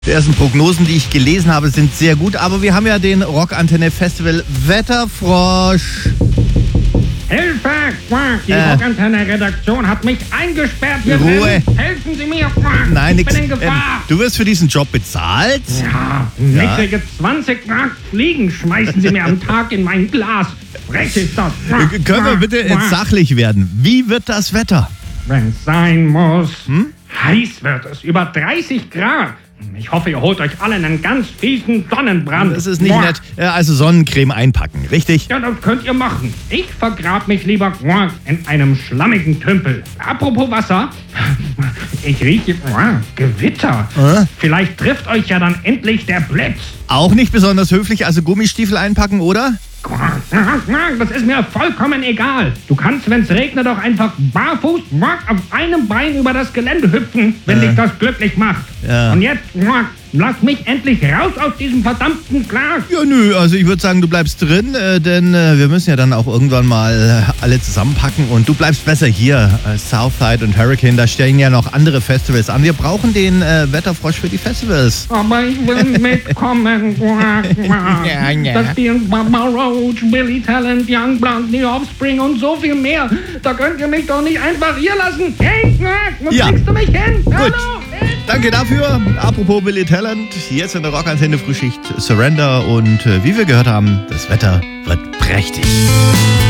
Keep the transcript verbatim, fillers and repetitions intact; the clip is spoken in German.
Die ersten Prognosen, die ich gelesen habe, sind sehr gut, aber wir haben ja den Rockantenne Festival Wetterfrosch. Hilfe! Die Äh. Rockantenne-Redaktion hat mich eingesperrt hier Ruhe. drin. Helfen Sie mir! Nein, ich nix. bin in Gefahr. Ähm, du wirst für diesen Job bezahlt? Ja, Ja. mickrige zwanzig Mark Fliegen schmeißen Sie mir am Tag in mein Glas. Frech ist das. Äh, Können wir bitte jetzt sachlich werden? Wie wird das Wetter? Wenn es sein muss. Hm? Heiß wird es, über dreißig Grad. Ich hoffe, ihr holt euch alle einen ganz fiesen Sonnenbrand. Das ist nicht Boah. nett. Äh, Also Sonnencreme einpacken, richtig? Ja, das könnt ihr machen. Ich vergrab mich lieber in einem schlammigen Tümpel. Apropos Wasser. Ich rieche Gewitter. Äh? Vielleicht trifft euch ja dann endlich der Blitz. Auch nicht besonders höflich, also Gummistiefel einpacken, oder? Das ist mir vollkommen egal. Du kannst, wenn es regnet, doch einfach barfuß auf einem Bein über das Gelände hüpfen, wenn Äh. dich das glücklich macht. Ja. Und jetzt lass mich endlich raus aus diesem verdammten Glas. Ja, nö, also ich würde sagen, du bleibst drin, äh, denn äh, wir müssen ja dann auch irgendwann mal äh, alle zusammenpacken und du bleibst besser hier. Äh, Southside und Hurricane, da stellen ja noch andere Festivals an. Wir brauchen den äh, Wetterfrosch für die Festivals. Aber ich will mitkommen. Ja, ja. Das spielen Mama Roach, Billy Talent, Young Blonde, The Offspring und so viel mehr. Da könnt ihr mich doch nicht einfach hier lassen. Hey, wo Ja. kriegst du mich hin? Gut. Hallo? Danke dafür. Apropos Billy Talent, jetzt in der Rockantenne Frühschicht Surrender und äh, wie wir gehört haben, das Wetter wird prächtig.